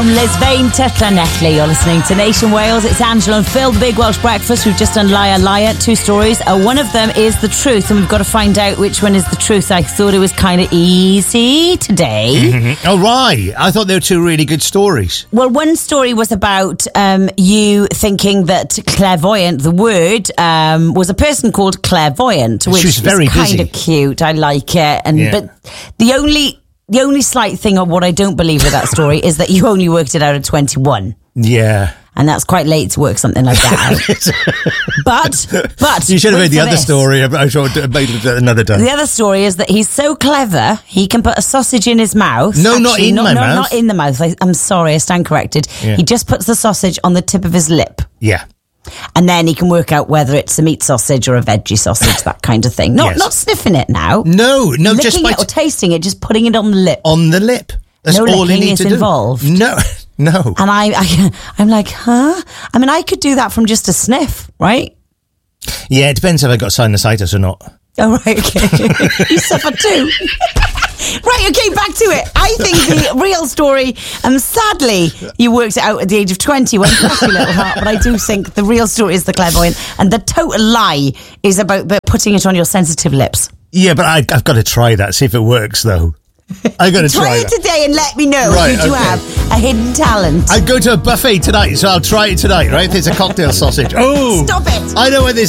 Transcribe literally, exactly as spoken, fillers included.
Liz Vane, Tetla Netley. You're listening to Nation Wales. It's Angela and Phil, the Big Welsh Breakfast. We've just done Liar Liar, two stories. Uh, one of them is the truth, and we've got to find out which one is the truth. I thought it was kind of easy today. Mm-hmm. Oh, right. I thought they were two really good stories. Well, one story was about um, you thinking that clairvoyant, the word, um, was a person called clairvoyant, which She's very is kind busy. of cute. I like it. And Yeah. But the only... The only slight thing of what I don't believe with that story is that you only worked it out at twenty-one. Yeah. And that's quite late to work something like that out. but, but... You should have wait made the for other this. story. I should have made it another time. The other story is that he's so clever, he can put a sausage in his mouth. No, not in not, my no, mouth. not in the mouth. I, I'm sorry, I stand corrected. Yeah. He just puts the sausage on the tip of his lip. Yeah. And then he can work out whether it's a meat sausage or a veggie sausage, that kind of thing. Not Yes. not sniffing it now. No, no, Licking just by it or tasting it, just putting it on the lip. on the lip. That's No all you licking need is to do. involved. No, no. And I, I, I'm like, huh? I mean, I could do that from just a sniff, right? Yeah, it depends if I got sinusitis or not. Oh, right, okay. You suffer too. Right, okay, back to it. I think the real story, um, sadly, you worked it out at the age of twenty when bless your little heart, but I do think the real story is the clairvoyant, and the total lie is about the putting it on your sensitive lips. Yeah, but I, I've got to try that, see if it works, though. I got to try, Try it that. today and let me know. Right, Did you okay. have a hidden talent? I go to a buffet tonight, so I'll try it tonight, right? There's a cocktail sausage. Oh! Stop it. I know where this